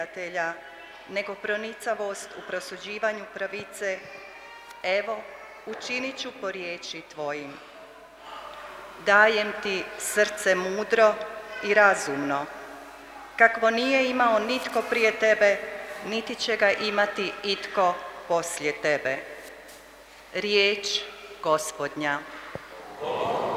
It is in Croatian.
neprijatelja, nego pronicavost u prosuđivanju pravice, evo, učinit ću po riječi tvojim. Dajem ti srce mudro i razumno, kakvo nije imao nitko prije tebe, niti će ga imati itko poslije tebe. Riječ Gospodnja.